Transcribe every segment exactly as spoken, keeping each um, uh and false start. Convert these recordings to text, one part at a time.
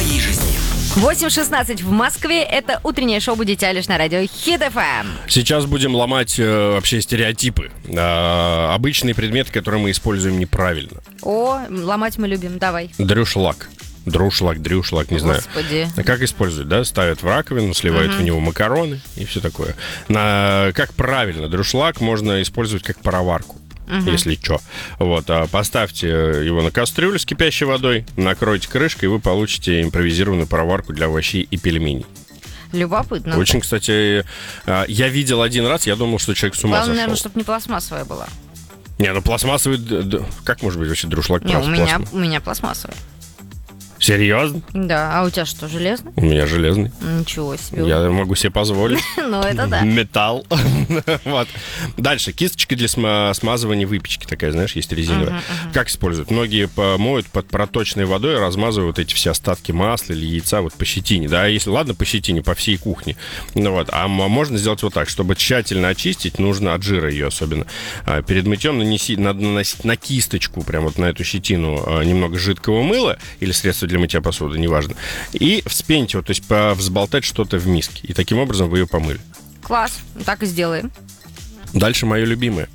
твоей жизни. восемь шестнадцать в Москве. Это утреннее шоу «Будете лишь» на радио Хит эф эм. Сейчас будем ломать э, вообще стереотипы. Э, обычные предметы, которые мы используем неправильно. О, ломать мы любим. Давай. Дрюшлаг. Друшлаг, дрюшлаг, не знаю. Господи. А как используют, да? Ставят в раковину, сливают uh-huh. в него макароны и все такое. На, как правильно, друшлаг можно использовать как пароварку. Uh-huh. Если что. Вот, а поставьте его на кастрюлю с кипящей водой, накройте крышкой, и вы получите импровизированную пароварку для овощей и пельменей. Любопытно. Очень, кстати, я видел один раз, я думал, что человек с ума Главное, сошел. наверное, чтобы не пластмассовая была. Не, ну пластмассовый... Как может быть вообще друшлаг Не, у меня, пластмасс? у меня пластмассовая. Серьезно? Да, а у тебя что, железный? У меня железный. Ничего себе. Я могу себе позволить. Ну, это да. Металл. Вот. Дальше. Кисточка для смазывания выпечки такая, знаешь, есть резиновая. Как используют? Многие моют под проточной водой, размазывают эти все остатки масла или яйца вот по щетине. Да, если, ладно, по щетине, по всей кухне. Ну вот. А можно сделать вот так. Чтобы тщательно очистить, нужно от жира ее особенно. Перед мытьем нанеси, надо наносить на кисточку, прям вот на эту щетину, немного жидкого мыла или средства для мытья посуды, неважно. И вспеньте, вот, то есть взболтать что-то в миске. И таким образом вы ее помыли. Класс, так и сделаем. Дальше мое любимое.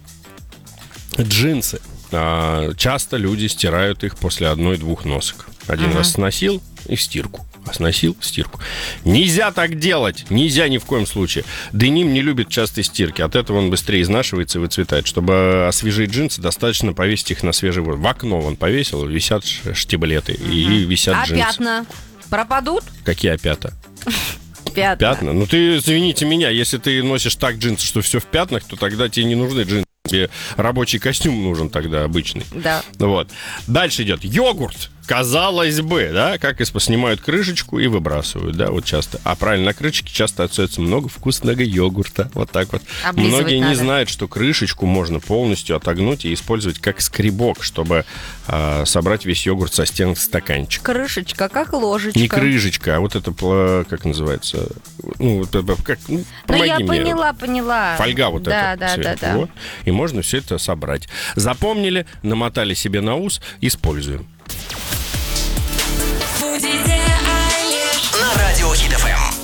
Джинсы. А, часто люди стирают их после одной-двух носок. Один uh-huh. раз сносил и в стирку. А сносил в стирку. Нельзя так делать. Нельзя ни в коем случае. Деним не любит частой стирки. От этого он быстрее изнашивается и выцветает. Чтобы освежить джинсы, достаточно повесить их на свежий воздух. В окно он повесил, висят штиблеты uh-huh. и висят а джинсы. А пятна пропадут? Какие опята? Пятна. Пятна? Ну ты, извините меня, если ты носишь так джинсы, что все в пятнах, то тогда тебе не нужны джинсы. Тебе рабочий костюм нужен тогда обычный. Да. Вот. Дальше идет йогурт. Казалось бы, да, как снимают крышечку и выбрасывают, да, вот часто. А правильно, на крышечке часто остается много вкусного йогурта. Вот так вот. Облизывать Многие надо. не знают, что крышечку можно полностью отогнуть и использовать как скребок, чтобы а, собрать весь йогурт со стен в стаканчик. Крышечка, как ложечка. Не крышечка, а вот это, как называется, ну, как, ну, Ну, я мне. поняла, поняла. Фольга вот да, эта. Да, да, да, вот. И можно все это собрать. Запомнили, намотали себе на ус, используем. На радио Хит эф эм.